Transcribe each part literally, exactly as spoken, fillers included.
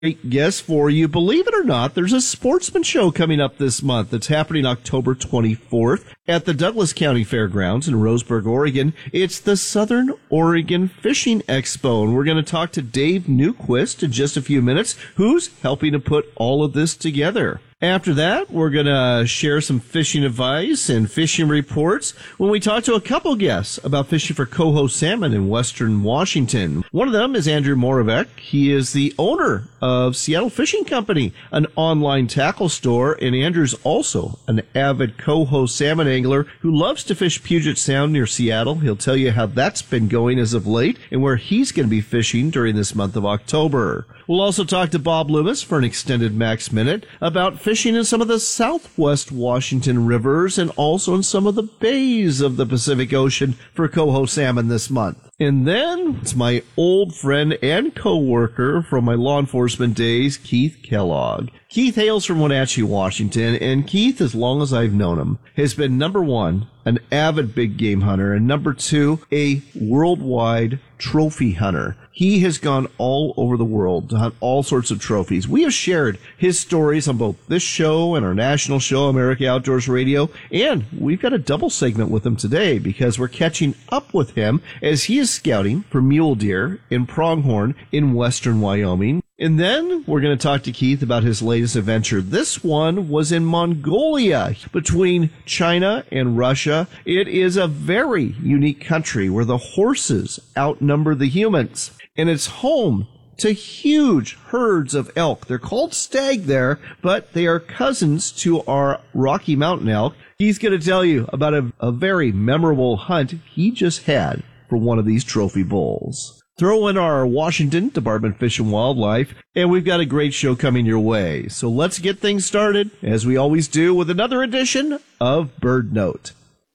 Great guest for you. Believe it or not, there's a sportsman show coming up this month that's happening October twenty-fourth at the Douglas County Fairgrounds in Roseburg, Oregon. It's the Southern Oregon Fishing Expo, and we're going to talk to Dave Newquist in just a few minutes, who's helping to put all of this together. After that, we're going to share some fishing advice and fishing reports when we talk to a couple guests about fishing for coho salmon in western Washington. One of them is Andrew Moravec. He is the owner of Seattle Fishing Company, an online tackle store, and Andrew's also an avid coho salmon angler who loves to fish Puget Sound near Seattle. He'll tell you how that's been going as of late and where he's going to be fishing during this month of October. We'll also talk to Bob Loomis for an extended Max Minute about fishing in some of the southwest Washington rivers and also in some of the bays of the Pacific Ocean for coho salmon this month. And then it's my old friend and co-worker from my law enforcement days, Keith Kellogg. Keith hails from Wenatchee, Washington, and Keith, as long as I've known him, has been number one, an avid big game hunter, and number two, a worldwide trophy hunter. He has gone all over the world to hunt all sorts of trophies. We have shared his stories on both this show and our national show, America Outdoors Radio, and we've got a double segment with him today because we're catching up with him as he is scouting for mule deer in pronghorn in western Wyoming. And then we're going to talk to Keith about his latest adventure. This one was in Mongolia, between China and Russia. It is a very unique country where the horses outnumber the humans. And it's home to huge herds of elk. They're called stag there, but they are cousins to our Rocky Mountain elk. He's going to tell you about a, a very memorable hunt he just had for one of these trophy bulls. Throw in our Washington Department of Fish and Wildlife, and we've got a great show coming your way. So let's get things started, as we always do, with another edition of Bird Note.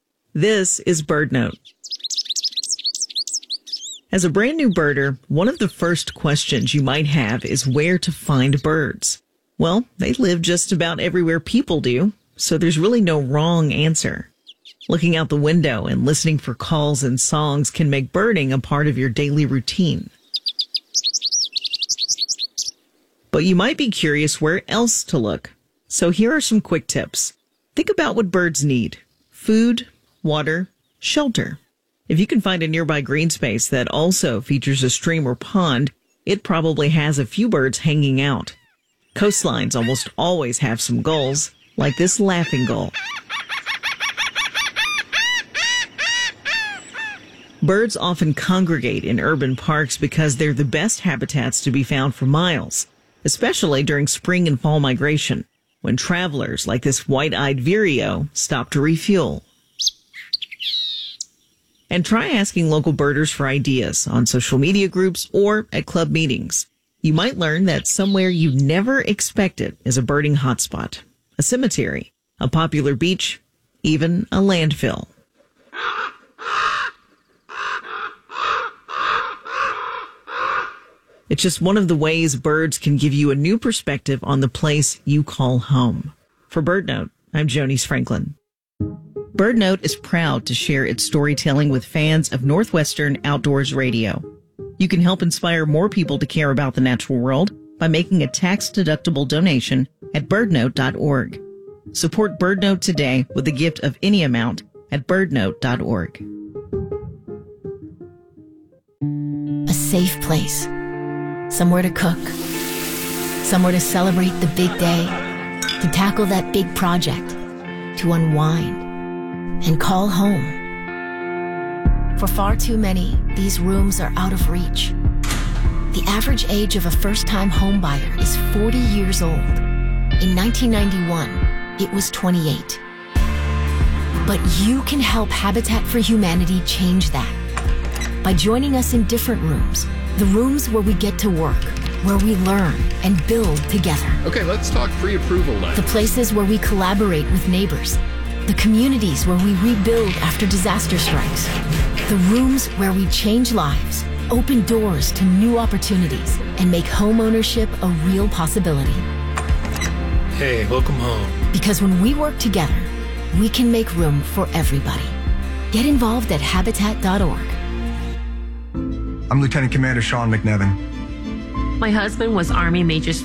This is Bird Note. As a brand new birder, one of the first questions you might have is where to find birds. Well, they live just about everywhere people do, so there's really no wrong answer. Looking out the window and listening for calls and songs can make birding a part of your daily routine. But you might be curious where else to look. So here are some quick tips. Think about what birds need: food, water, shelter. If you can find a nearby green space that also features a stream or pond, it probably has a few birds hanging out. Coastlines almost always have some gulls, like this laughing gull. Birds often congregate in urban parks because they're the best habitats to be found for miles, especially during spring and fall migration, when travelers like this white-eyed vireo stop to refuel. And try asking local birders for ideas on social media groups or at club meetings. You might learn that somewhere you never expected is a birding hotspot, a cemetery, a popular beach, even a landfill. It's just one of the ways birds can give you a new perspective on the place you call home. For Bird Note, I'm Jonice Franklin. Bird Note is proud to share its storytelling with fans of Northwestern Outdoors Radio. You can help inspire more people to care about the natural world by making a tax-deductible donation at bird note dot org. Support Bird Note today with a gift of any amount at bird note dot org. A safe place. Somewhere to cook. Somewhere to celebrate the big day. To tackle that big project. To unwind. And call home. For far too many, these rooms are out of reach. The average age of a first-time homebuyer is forty years old. In nineteen ninety-one, it was twenty-eight. But you can help Habitat for Humanity change that by joining us in different rooms, the rooms where we get to work, where we learn and build together. Okay, let's talk pre-approval now. The places where we collaborate with neighbors. The communities where we rebuild after disaster strikes. The rooms where we change lives, open doors to new opportunities, and make homeownership a real possibility. Hey, welcome home. Because when we work together, we can make room for everybody. Get involved at habitat dot org. I'm Lieutenant Commander Sean McNevin. My husband was Army Major